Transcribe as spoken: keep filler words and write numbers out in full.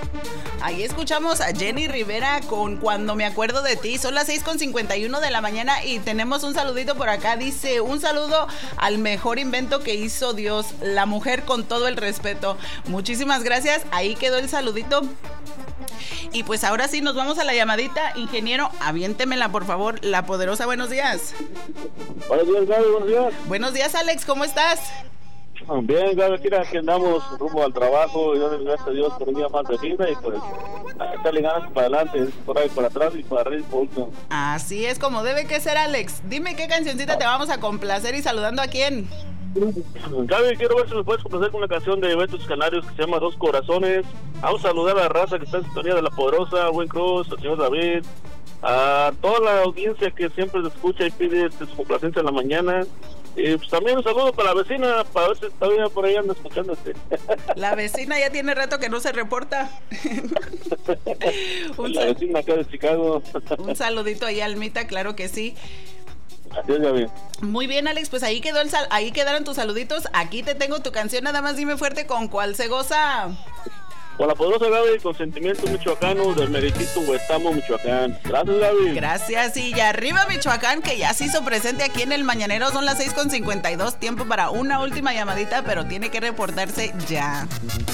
Ahí escuchamos a Jenny Rivera con Cuando me acuerdo de ti. Son las seis con cincuenta y uno de la mañana y tenemos un saludito por acá. Dice, un saludo al mejor invento que hizo Dios, la mujer con todo el respeto. Muchísimas gracias. Ahí quedó el saludito. Y pues ahora sí nos vamos a la llamadita. Ingeniero, aviéntemela por favor, La Poderosa. Buenos días. Buenos días, Gaby, buenos días. Buenos días, Alex, ¿cómo estás? Bien, Gaby, mira, aquí andamos rumbo al trabajo. Y doy gracias a Dios por un día más de vida. Y pues, a estarle ganas para adelante, por ahí, para atrás y para arriba, por último. Así es como debe que ser, Alex. Dime qué cancioncita te vamos a complacer y saludando a quién. Gaby, quiero ver si me puedes complacer con una canción de Betos Canarios que se llama Dos Corazones. Vamos a saludar a la raza que está en sintonía de La Poderosa, a Buen Cruz, al señor David, a toda la audiencia que siempre se escucha y pide este, su complacencia en la mañana. Y pues también un saludo para la vecina, para ver si todavía por ahí anda escuchándote. La vecina ya tiene rato que no se reporta. un la vecina acá de Chicago. Un saludito ahí, Almita, claro que sí. Así es, Gaby. Muy bien, Alex, pues ahí quedó el sal ahí quedaron tus saluditos. Aquí te tengo tu canción, nada más dime fuerte con cuál se goza. Con La Poderosa, Gaby, con Sentimiento Michoacano del Meritito Huetamo, Michoacán. Gracias, Gaby. Gracias, y ya arriba Michoacán, que ya se hizo presente aquí en el Mañanero. Son las seis con cincuenta y dos, tiempo para una última llamadita, pero tiene que reportarse ya.